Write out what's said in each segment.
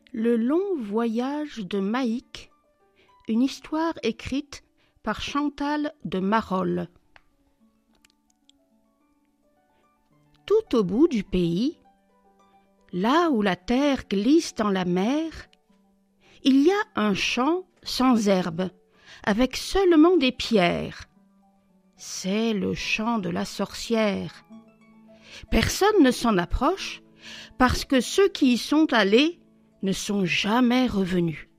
Le long voyage de Maïk, une histoire écrite par Chantal de Marolles. Tout au bout du pays, là où la terre glisse dans la mer, il y a un champ sans herbe, avec seulement des pierres. C'est le champ de la sorcière. Personne ne s'en approche, parce que ceux qui y sont allés ne sont jamais revenus.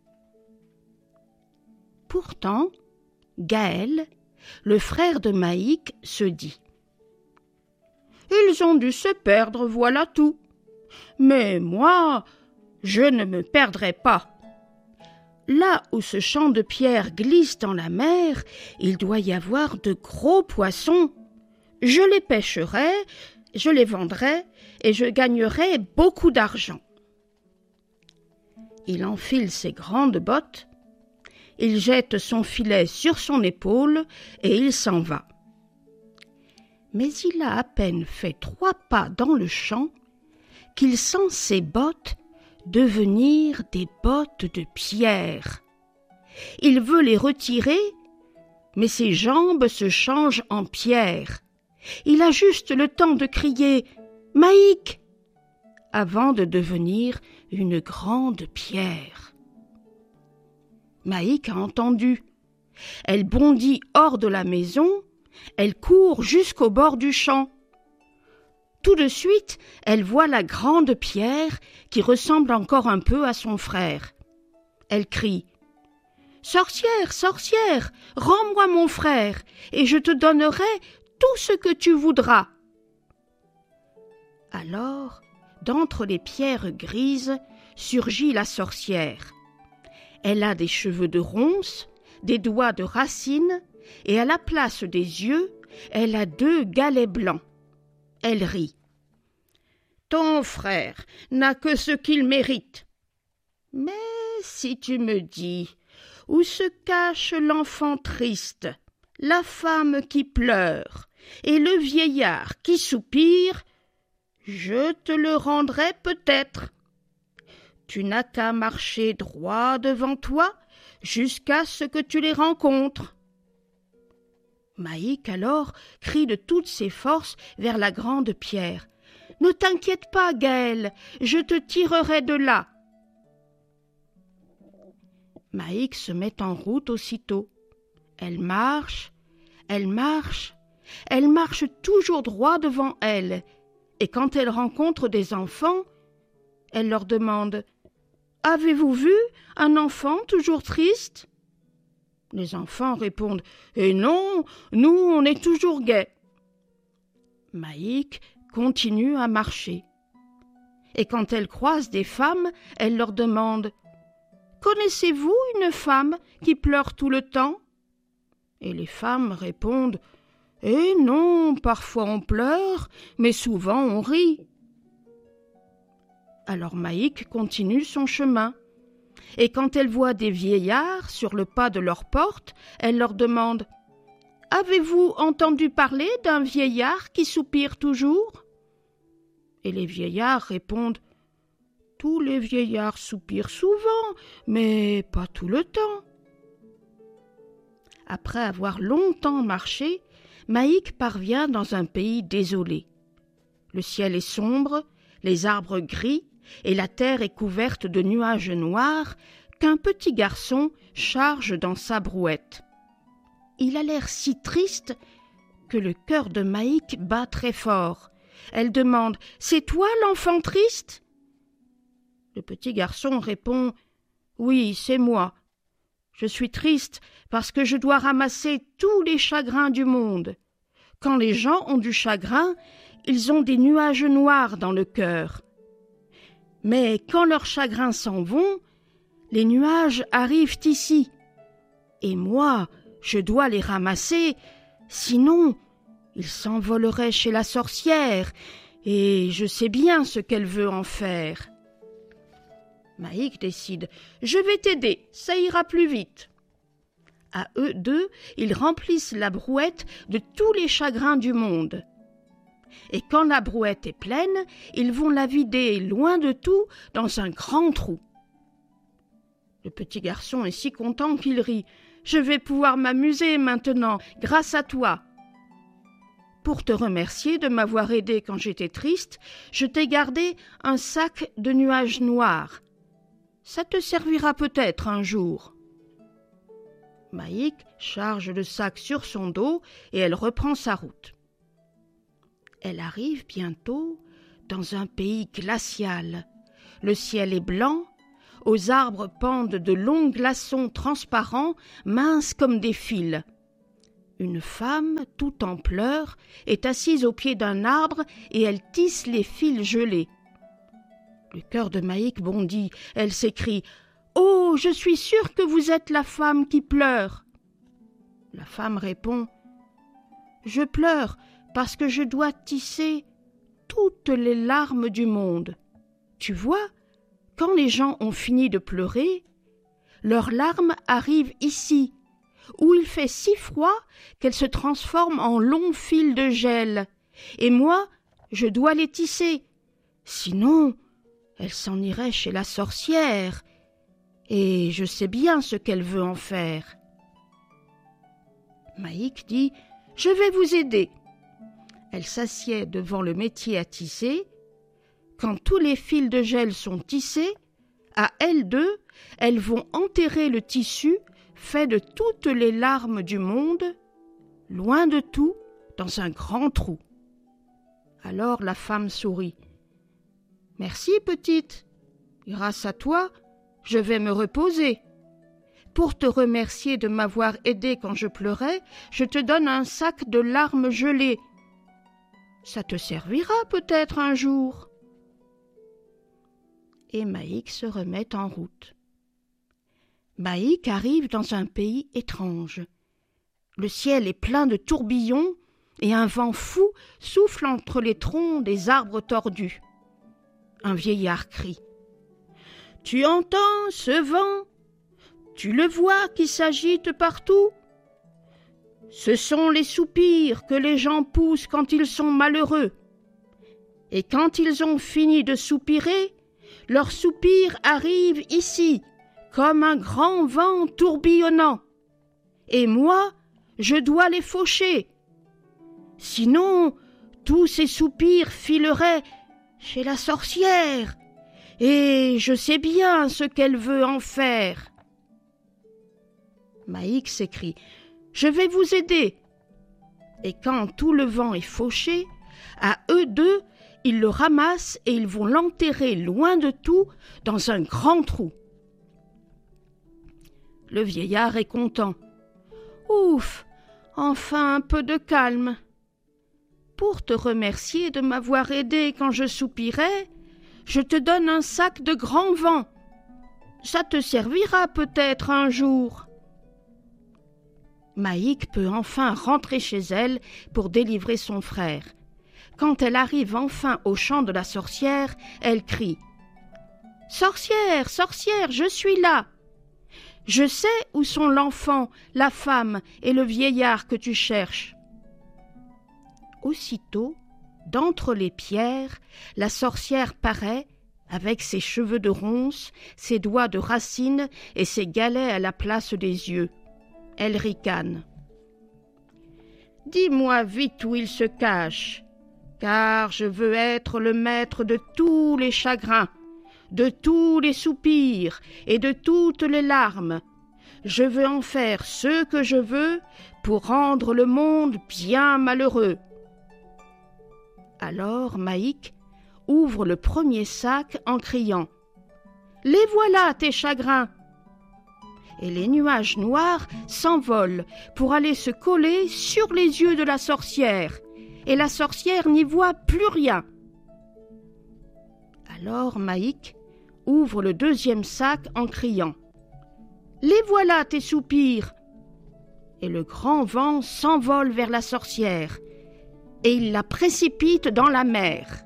Pourtant, Gaël, le frère de Maïk, se dit « Ils ont dû se perdre, voilà tout. Mais moi, je ne me perdrai pas. Là où ce champ de pierre glisse dans la mer, il doit y avoir de gros poissons. Je les pêcherai, je les vendrai et je gagnerai beaucoup d'argent. » Il enfile ses grandes bottes, il jette son filet sur son épaule et il s'en va. Mais il a à peine fait 3 pas dans le champ qu'il sent ses bottes devenir des bottes de pierre. Il veut les retirer, mais ses jambes se changent en pierre. Il a juste le temps de crier « Maïk !» avant de devenir une grande pierre. Maïk a entendu. Elle bondit hors de la maison, elle court jusqu'au bord du champ. Tout de suite, elle voit la grande pierre qui ressemble encore un peu à son frère. Elle crie « Sorcière, sorcière, rends-moi mon frère, et je te donnerai tout ce que tu voudras. » Alors, d'entre les pierres grises, surgit la sorcière. Elle a des cheveux de ronce, des doigts de racine, et à la place des yeux, elle a 2 galets blancs. Elle rit. « Ton frère n'a que ce qu'il mérite. Mais si tu me dis où se cache l'enfant triste, la femme qui pleure et le vieillard qui soupire, je te le rendrai peut-être. Tu n'as qu'à marcher droit devant toi jusqu'à ce que tu les rencontres. » Maïk alors crie de toutes ses forces vers la grande pierre. « Ne t'inquiète pas, Gaël, je te tirerai de là. » Maïk se met en route aussitôt. Elle marche toujours droit devant elle, et quand elle rencontre des enfants, elle leur demande « Avez-vous vu un enfant toujours triste ?» Les enfants répondent « Eh non, nous on est toujours gais. » Maïk continue à marcher. Et quand elle croise des femmes, elle leur demande « Connaissez-vous une femme qui pleure tout le temps ?» Et les femmes répondent « Eh non, parfois on pleure, mais souvent on rit. » Alors Maïk continue son chemin. Et quand elle voit des vieillards sur le pas de leur porte, elle leur demande « Avez-vous entendu parler d'un vieillard qui soupire toujours ?» Et les vieillards répondent « Tous les vieillards soupirent souvent, mais pas tout le temps. » Après avoir longtemps marché, Maïk parvient dans un pays désolé. Le ciel est sombre, les arbres gris, et la terre est couverte de nuages noirs qu'un petit garçon charge dans sa brouette. Il a l'air si triste que le cœur de Maïk bat très fort. Elle demande « C'est toi l'enfant triste ?» Le petit garçon répond « Oui, c'est moi. Je suis triste parce que je dois ramasser tous les chagrins du monde. Quand les gens ont du chagrin, ils ont des nuages noirs dans le cœur. Mais quand leurs chagrins s'en vont, les nuages arrivent ici. Et moi, je dois les ramasser, sinon ils s'envoleraient chez la sorcière, et je sais bien ce qu'elle veut en faire. » Maïk décide « Je vais t'aider, ça ira plus vite. » À eux 2, ils remplissent la brouette de tous les chagrins du monde. Et quand la brouette est pleine, ils vont la vider loin de tout dans un grand trou. Le petit garçon est si content qu'il rit. « Je vais pouvoir m'amuser maintenant, grâce à toi. Pour te remercier de m'avoir aidé quand j'étais triste, je t'ai gardé un sac de nuages noirs. Ça te servira peut-être un jour. » Maïk charge le sac sur son dos et elle reprend sa route. Elle arrive bientôt dans un pays glacial. Le ciel est blanc, aux arbres pendent de longs glaçons transparents, minces comme des fils. Une femme, tout en pleurs, est assise au pied d'un arbre et elle tisse les fils gelés. Le cœur de Maïk bondit, elle s'écrie « Oh, je suis sûre que vous êtes la femme qui pleure !» La femme répond « Je pleure parce que je dois tisser toutes les larmes du monde. Tu vois, quand les gens ont fini de pleurer, leurs larmes arrivent ici, où il fait si froid qu'elles se transforment en longs fils de gel. Et moi, je dois les tisser. Sinon, elles s'en iraient chez la sorcière. Et je sais bien ce qu'elle veut en faire. » Maïk dit « Je vais vous aider. » Elle s'assied devant le métier à tisser. Quand tous les fils de gel sont tissés, à elles deux, elles vont enterrer le tissu fait de toutes les larmes du monde, loin de tout, dans un grand trou. Alors la femme sourit. « Merci, petite. Grâce à toi, je vais me reposer. Pour te remercier de m'avoir aidé quand je pleurais, je te donne un sac de larmes gelées. Ça te servira peut-être un jour. » Et Maïk se remet en route. Maïk arrive dans un pays étrange. Le ciel est plein de tourbillons et un vent fou souffle entre les troncs des arbres tordus. Un vieillard crie. « Tu entends ce vent? Tu le vois qui s'agite partout? Ce sont les soupirs que les gens poussent quand ils sont malheureux. Et quand ils ont fini de soupirer, leurs soupirs arrivent ici, comme un grand vent tourbillonnant. Et moi, je dois les faucher. Sinon, tous ces soupirs fileraient chez la sorcière, et je sais bien ce qu'elle veut en faire. » Maïk s'écrie « Je vais vous aider. » Et quand tout le vent est fauché, à eux deux, ils le ramassent et ils vont l'enterrer loin de tout dans un grand trou. Le vieillard est content. « Ouf, enfin un peu de calme. Pour te remercier de m'avoir aidé quand je soupirais, je te donne un sac de grand vent. Ça te servira peut-être un jour. » Maïk peut enfin rentrer chez elle pour délivrer son frère. Quand elle arrive enfin au champ de la sorcière, elle crie « Sorcière, sorcière, je suis là. Je sais où sont l'enfant, la femme et le vieillard que tu cherches. » Aussitôt, d'entre les pierres, la sorcière paraît avec ses cheveux de ronce, ses doigts de racine et ses galets à la place des yeux. Elle ricane. « Dis-moi vite où il se cache, car je veux être le maître de tous les chagrins, de tous les soupirs et de toutes les larmes. Je veux en faire ce que je veux pour rendre le monde bien malheureux. » Alors Maïk ouvre le premier sac en criant « Les voilà tes chagrins !» Et les nuages noirs s'envolent pour aller se coller sur les yeux de la sorcière, et la sorcière n'y voit plus rien. Alors Maïk ouvre le deuxième sac en criant « Les voilà tes soupirs !» Et le grand vent s'envole vers la sorcière, et il la précipite dans la mer.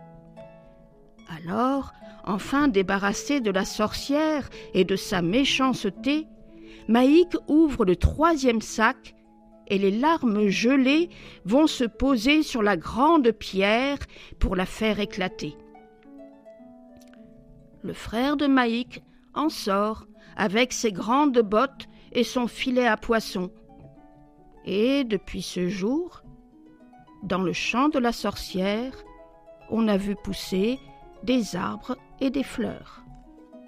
Alors, enfin débarrassée de la sorcière et de sa méchanceté, Maïk ouvre le troisième sac et les larmes gelées vont se poser sur la grande pierre pour la faire éclater. Le frère de Maïk en sort avec ses grandes bottes et son filet à poisson. Et depuis ce jour, dans le champ de la sorcière, on a vu pousser des arbres et des fleurs.